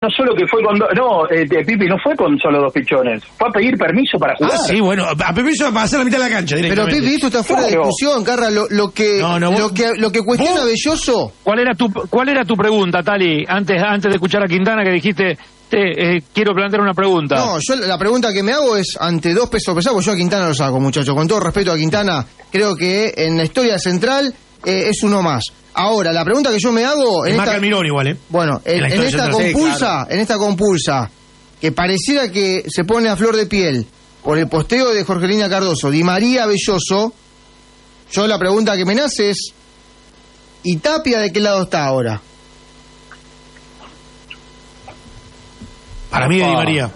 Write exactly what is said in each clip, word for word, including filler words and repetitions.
no solo que fue con dos, no, eh, Pipi no fue con solo dos pichones, fue a pedir permiso para jugar. Ah, sí, bueno, a permiso para hacer la mitad de la cancha. Pero Pipi, esto está fuera claro. de discusión, Carra, lo, lo que no, no, lo que lo que cuestiona ¿vos? Belloso. ¿Cuál era tu cuál era tu pregunta, Tali? Antes antes de escuchar a Quintana que dijiste, te, eh, quiero plantear una pregunta. No, yo la pregunta que me hago es ante dos pesos pesados, yo a Quintana lo saco, muchachos, con todo respeto a Quintana, creo que en la historia central eh, es uno más. Ahora, la pregunta que yo me hago... Es más que Almirón igual, ¿eh? Bueno, en, en, en esta compulsa, sí, claro. en esta compulsa, que pareciera que se pone a flor de piel por el posteo de Jorgelina Cardoso, Di María Belloso, yo la pregunta que me nace es, ¿y Tapia de qué lado está ahora? Para mí de Di María.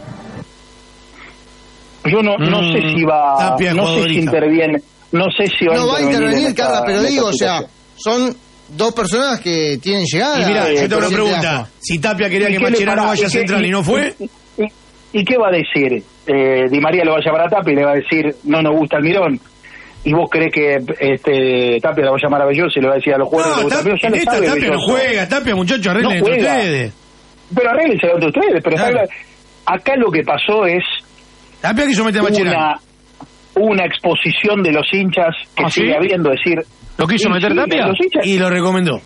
Yo no, no mm, sé si va... Tapia, no sé si interviene... No sé si va no a intervenir... No va a intervenir, Carla, pero digo, o sea, son... dos personas que tienen llegada. Y mira, yo tengo una pregunta. Si Tapia quería que Mascherano vaya a Central y no fue... ¿Y, y, y qué va a decir? Eh, Di María lo va a llamar a Tapia y le va a decir, no nos gusta Almirón. ¿Y vos crees que este Tapia lo va a llamar a Belloso y le va a decir a los jugadores? No, Tapia, ya esta Tapia Belloso. No juega. Tapia, muchachos, arreglen no entre ustedes. Pero arreglense entre ustedes. Pero claro. Acá lo que pasó es... Tapia quiso meter a Mascherano. Una, una exposición de los hinchas que ¿Ah, sigue sí? habiendo, decir... ¿Lo quiso meter Tapia? Y lo recomendó.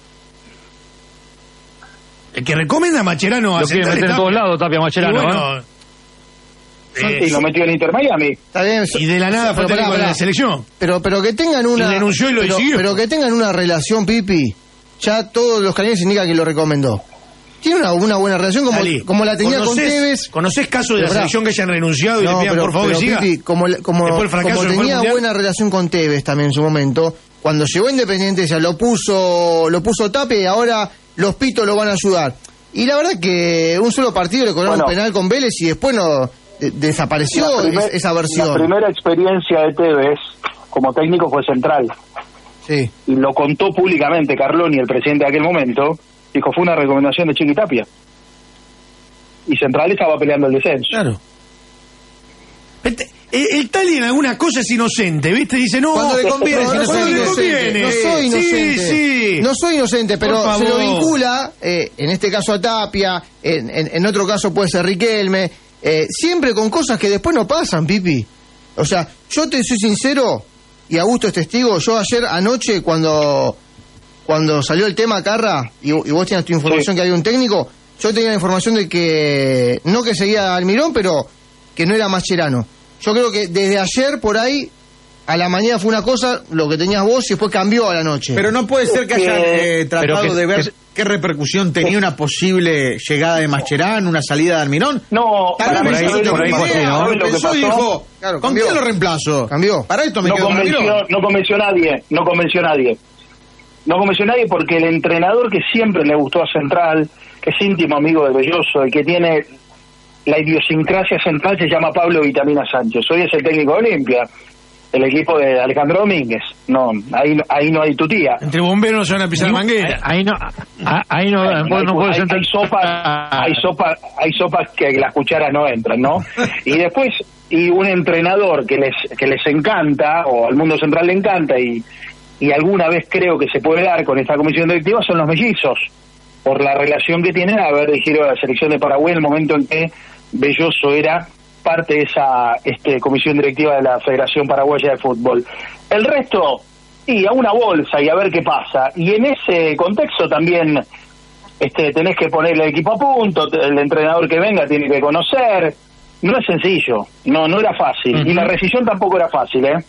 El que recomienda a Mascherano a Lo quiere meter en todos lados, Tapia Mascherano. Y, bueno, ¿eh? Eh, y lo metió en Inter Miami. Está bien, y de la nada fue técnico de la selección. Pero, pero que tengan una. Y denunció y lo pero, siguió. Pero que tengan una relación, Pipi. Ya todos los canales indican que lo recomendó. Tiene una, una buena relación como, Dale, como la tenía con Tevez. ¿Conocés casos de la selección que hayan renunciado y no, le pidan pero, por favor pero, que siga? Pipi, como, como, como tenía buena relación con Tevez también en su momento. Cuando llegó Independiente ya lo puso lo puso Tapia y ahora los pitos lo van a ayudar. Y la verdad que un solo partido le cobraron bueno, un penal con Vélez y después no de, desapareció primer, esa versión. La primera experiencia de Tevez como técnico fue Central. Sí. Y lo contó públicamente Carloni, el presidente de aquel momento, dijo fue una recomendación de Chiqui Tapia. Y Central estaba peleando el descenso. Claro. Vete. El, el Tali en algunas cosas es inocente, ¿viste? Dice, no, cuando le conviene, no, cuando le conviene. No soy inocente. Sí, sí. No soy inocente, pero se lo vincula, eh, en este caso a Tapia, en, en, en otro caso puede ser Riquelme, eh, siempre con cosas que después no pasan, Pipi. O sea, yo te soy sincero, y Augusto es testigo, yo ayer anoche cuando cuando salió el tema Carra, y, y vos tenías tu información sí. que había un técnico, yo tenía la información de que, no que seguía Almirón, pero que no era Mascherano. Yo creo que desde ayer por ahí a la mañana fue una cosa, lo que tenías vos, y después cambió a la noche. Pero no puede ser que hayan eh, tratado que, de ver que, qué repercusión tenía una posible llegada de Mascherano, una salida de Almirón. No, para por ahí, por ahí fue, ¿no? Lo que pasó, dijo, claro, ¿con quién lo reemplazo? Cambió. Para esto me no quedo convenció, no convenció a nadie, no convenció a nadie. No convenció a nadie porque el entrenador que siempre le gustó a Central, que es íntimo amigo de Belloso y que tiene la idiosincrasia central, se llama Pablo Vitamina Sánchez. Hoy es el técnico de Olimpia, el equipo de Alejandro Domínguez. No, ahí no, ahí no hay tutía. Entre bomberos no se van a pisar manguera. Ahí no, ahí no, ahí, no, no hay, puedes hay, hay sopas, hay sopas, hay sopas que las cucharas no entran, ¿no? Y después, y un entrenador que les que les encanta, o al mundo central le encanta, y, y alguna vez creo que se puede dar con esta comisión directiva, son los mellizos, por la relación que tienen a haber dirigido a la selección de Paraguay en el momento en que Belloso era parte de esa este, comisión directiva de la Federación Paraguaya de Fútbol. El resto, sí, a una bolsa y a ver qué pasa. Y en ese contexto también este, tenés que poner el equipo a punto, el entrenador que venga tiene que conocer. No es sencillo, no no era fácil. Uh-huh. Y la rescisión tampoco era fácil, ¿eh?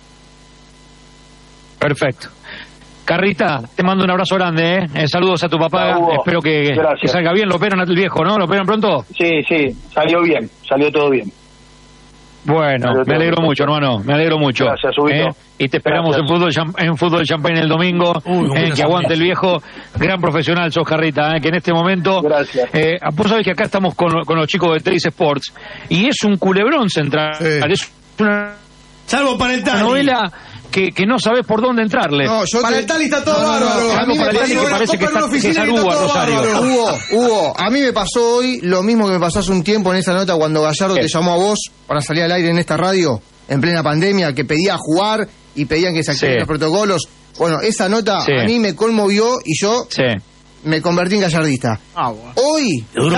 Perfecto. Carrita, te mando un abrazo grande, ¿eh? eh saludos a tu papá, ah, espero que, que salga bien. ¿Lo operan al viejo, no? ¿Lo operan pronto? Sí, sí, salió bien, salió todo bien. Bueno, me alegro mucho, hermano, me alegro mucho. Gracias, Ubito. ¿Eh? Y te esperamos en fútbol, en fútbol Champagne el domingo, Uy, eh, que aguante el viejo. Gran profesional sos, Carrita, eh, que en este momento... Gracias. Eh, vos sabés que acá estamos con, con los chicos de Trace Sports, y es un culebrón central, sí. Es una... Salvo para el Tali. novela... Que, que no sabes por dónde entrarle. No, yo para te... el Tali está todo no, bárbaro. No, no, a mí me parece que parece que está, que es Aruba, Rosario. Hugo, Hugo, a mí me pasó hoy lo mismo que me pasó hace un tiempo en esa nota cuando Gallardo ¿Qué? te llamó a vos para salir al aire en esta radio, en plena pandemia, que pedía jugar y pedían que se activen sí. los protocolos. Bueno, esa nota sí. a mí me conmovió y yo sí. me convertí en gallardista. Ah, bueno. Hoy...